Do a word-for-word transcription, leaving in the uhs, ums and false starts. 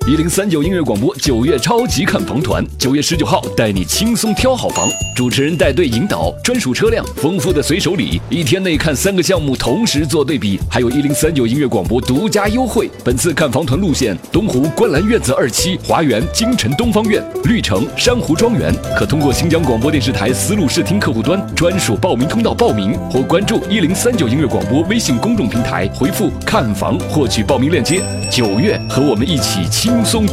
一零三九音乐广播九月超级看房团，九月十九号带你轻松挑好房，主持人带队引导，专属车辆，丰富的随手礼，一天内看三个项目同时做对比，还有一零三九音乐广播独家优惠。本次看房团路线：东湖观澜院子二期、华园京城东方院、绿城珊瑚庄园，可通过新疆广播电视台丝路视听客户端专属报名通道报名，或关注一零三九音乐广播微信公众平台，回复看房获取报名链接。九月和我们一起轻松